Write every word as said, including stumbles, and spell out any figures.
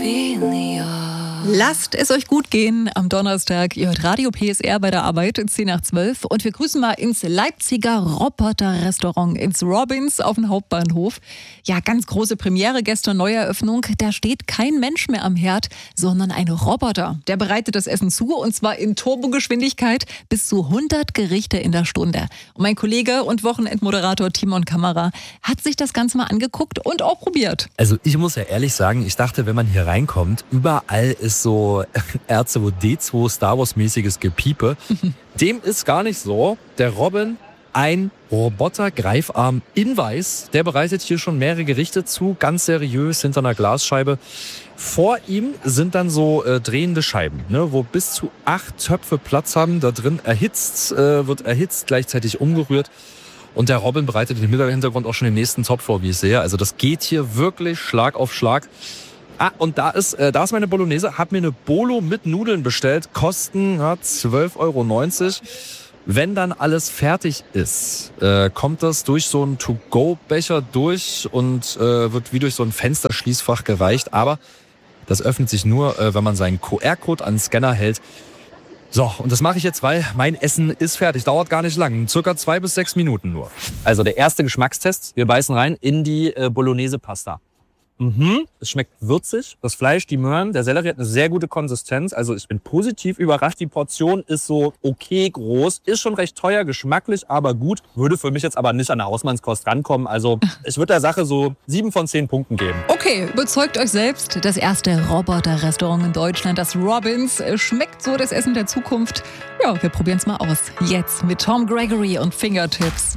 Lasst es euch gut gehen am Donnerstag. Ihr hört Radio P S R bei der Arbeit, zehn nach zwölf. Und wir grüßen mal ins Leipziger Roboter-Restaurant, ins Robins auf dem Hauptbahnhof. Ja, ganz große Premiere gestern, Neueröffnung. Da steht kein Mensch mehr am Herd, sondern ein Roboter. Der bereitet das Essen zu, und zwar in Turbogeschwindigkeit, bis zu hundert Gerichte in der Stunde. Und mein Kollege und Wochenendmoderator Timon Kamera hat sich das Ganze mal angeguckt und auch probiert. Also ich muss ja ehrlich sagen, ich dachte, wenn man hier reinkommt, überall ist so R zwei D zwei Star Wars mäßiges Gepiepe. Dem ist gar nicht so. Der Robin, ein Roboter-Greifarm in Weiß, der bereitet hier schon mehrere Gerichte zu, ganz seriös hinter einer Glasscheibe. Vor ihm sind dann so äh, drehende Scheiben, ne, wo bis zu acht Töpfe Platz haben. Da drin erhitzt, äh, wird erhitzt, gleichzeitig umgerührt. Und der Robin bereitet im Hintergrund auch schon den nächsten Topf vor, wie ich sehe. Also das geht hier wirklich Schlag auf Schlag. Ah, und da ist, äh, da ist meine Bolognese. Hab mir eine Bolo mit Nudeln bestellt. Kosten ja, zwölf Euro neunzig. Wenn dann alles fertig ist, äh, kommt das durch so einen To-Go-Becher durch und äh, wird wie durch so ein Fensterschließfach gereicht. Aber das öffnet sich nur, äh, wenn man seinen Q R-Code an den Scanner hält. So, und das mache ich jetzt, weil mein Essen ist fertig. Dauert gar nicht lang. Circa zwei bis sechs Minuten nur. Also der erste Geschmackstest. Wir beißen rein in die äh, Bolognese-Pasta. Mhm. Es schmeckt würzig. Das Fleisch, die Möhren, der Sellerie hat eine sehr gute Konsistenz. Also ich bin positiv überrascht. Die Portion ist so okay groß. Ist schon recht teuer, geschmacklich, aber gut. Würde für mich jetzt aber nicht an der Hausmannskost rankommen. Also ich würde der Sache so sieben von zehn Punkten geben. Okay, überzeugt euch selbst. Das erste Roboter-Restaurant in Deutschland, das Robins, schmeckt so das Essen der Zukunft. Ja, wir probieren es mal aus. Jetzt mit Tom Gregory und Fingertips.